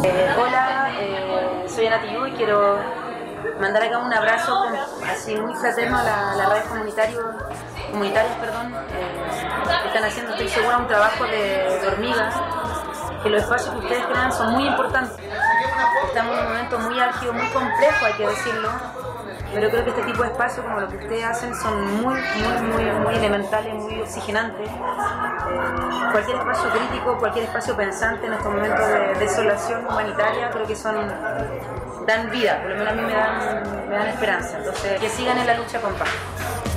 Hola, soy Ana Tillú y quiero mandar acá un abrazo así muy fraterno a la radio comunitarias, que están haciendo, estoy segura, un trabajo de hormiga, que los espacios que ustedes crean son muy importantes. Estamos en un momento muy álgido, muy complejo, hay que decirlo, pero creo que este tipo de espacios como lo que ustedes hacen son muy elementales, muy oxigenantes. Cualquier espacio crítico, cualquier espacio pensante en estos momentos de desolación humanitaria, creo que dan vida, por lo menos a mí me dan esperanza. Entonces, que sigan en la lucha con paz.